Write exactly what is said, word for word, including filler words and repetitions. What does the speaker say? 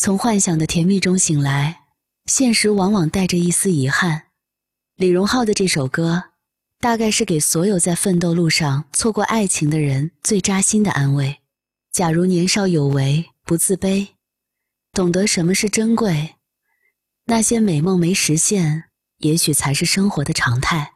从幻想的甜蜜中醒来，现实往往带着一丝遗憾。李荣浩的这首歌，大概是给所有在奋斗路上错过爱情的人最扎心的安慰。假如年少有为，不自卑，懂得什么是珍贵，那些美梦没实现，也许才是生活的常态。